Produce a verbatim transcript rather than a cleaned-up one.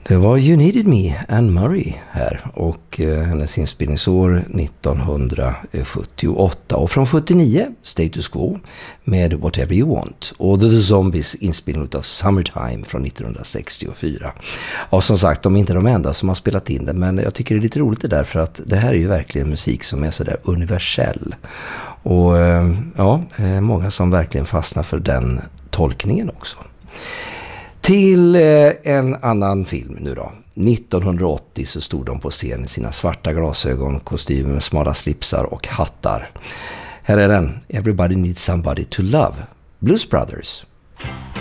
Det var You Needed Me, Anne Murray här, och eh, hennes inspelningsår nittonhundrasjuttioåtta, och från sjuttionio Status Quo med Whatever You Want, och The Zombies inspelning av Summertime från nittonhundrasextiofyra. Och som sagt, de är inte de enda som har spelat in det, men jag tycker det är lite roligt det där, för att det här är ju verkligen musik som är sådär universell, och eh, ja, eh, många som verkligen fastnar för den tolkningen också. Till en annan film nu då. nittonhundraåttio så stod de på scen i sina svarta glasögon, kostymer med smala slipsar och hattar. Här är den, Everybody Needs Somebody to Love, Blues Brothers.